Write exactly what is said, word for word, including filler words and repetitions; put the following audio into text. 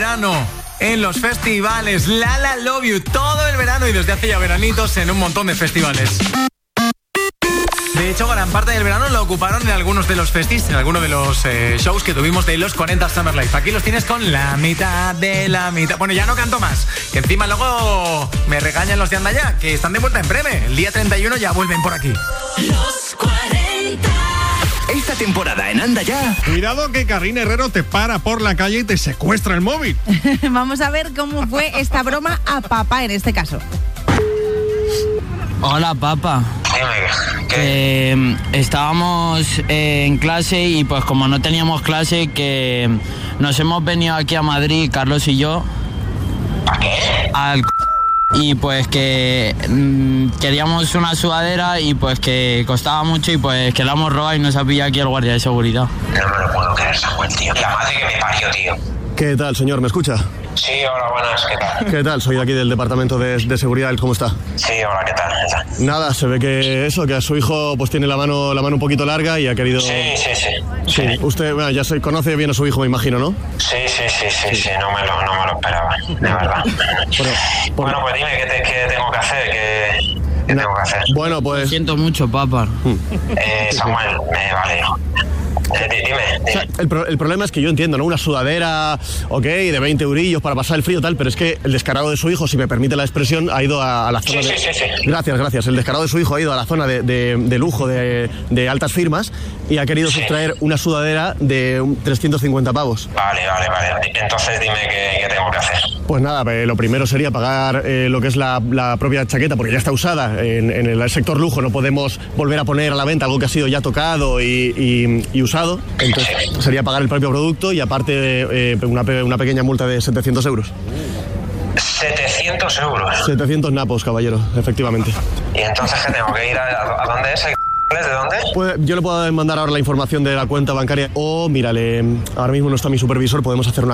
verano en los festivales. Lala Love You todo el verano y desde hace ya veranitos en un montón de festivales. De hecho, gran parte del verano lo ocuparon en algunos de los festis, en algunos de los eh, shows que tuvimos de los cuarenta Summer Life. Aquí los tienes con la mitad de la mitad. Bueno, ya no canto más, que encima luego me regañan los de Andaya, que están de vuelta en breve. El día treinta y uno ya vuelven por aquí. Los cuarenta. Esta temporada en Andaya. Cuidado que Carrina Herrero te para por la calle y te secuestra el móvil. Vamos a ver cómo fue esta broma a papá en este caso. Hola, papá. Que eh, estábamos eh, en clase y pues como no teníamos clase, que nos hemos venido aquí a Madrid, Carlos y yo. ¿A qué? Al y pues que mmm, queríamos una sudadera y pues que costaba mucho y pues que la hemos robado y nos ha pillado aquí el guardia de seguridad. No me lo puedo creer, Samuel, tío. La madre que me parió, tío. ¿Qué tal, señor? ¿Me escucha? Sí, hola, buenas, ¿qué tal? ¿Qué tal? Soy de aquí del departamento de, de seguridad, ¿cómo está? Sí, hola, ¿qué tal? ¿Qué tal? Nada, se ve que eso, que a su hijo pues tiene la mano la mano un poquito larga y ha querido... Sí, sí, sí. Sí, sí. Usted bueno, ya se conoce bien a su hijo, me imagino, ¿no? Sí, sí, sí, sí, sí, sí. No, me lo, no me lo esperaba, de verdad. Bueno, por... bueno pues dime, ¿qué, te, qué tengo que hacer? ¿Qué, qué tengo que hacer? Bueno, pues... Lo siento mucho, papá. Eh, Samuel, eh, vale, hijo. Eh, dime, dime. O sea, el, pro- el problema es que yo entiendo, ¿no? Una sudadera, ok, de veinte eurillos para pasar el frío tal, pero es que el descarado de su hijo, si me permite la expresión, ha ido a, a la zona sí, de... Sí, sí, sí. Gracias, gracias. El descarado de su hijo ha ido a la zona de, de, de lujo, de, de altas firmas, y ha querido sí. sustraer una sudadera de trescientos cincuenta pavos. Vale, vale, vale. Entonces dime qué, qué tengo que hacer. Pues nada, eh, lo primero sería pagar eh, lo que es la, la propia chaqueta, porque ya está usada en, en el sector lujo, no podemos volver a poner a la venta algo que ha sido ya tocado y, y, y usado. Entonces sería pagar el propio producto y aparte eh, una, una pequeña multa de setecientos euros. setecientos euros. setecientos napos, caballero, efectivamente. ¿Y entonces qué tengo que ir a, a dónde es? ¿De dónde? Pues yo le puedo mandar ahora la información de la cuenta bancaria o, mírale, ahora mismo no está mi supervisor, podemos hacer una